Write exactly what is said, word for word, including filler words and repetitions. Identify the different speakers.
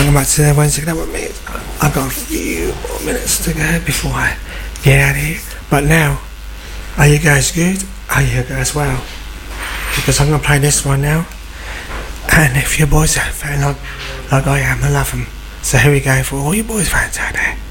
Speaker 1: welcome back to Wednesday Club with me. I've got a few more minutes to go before I get out of here. But now, are you guys good? Are you guys well? Because I'm going to play this one now. And if your boys are a fan like, like I am, I love them. So here we go for all you boys fans out there.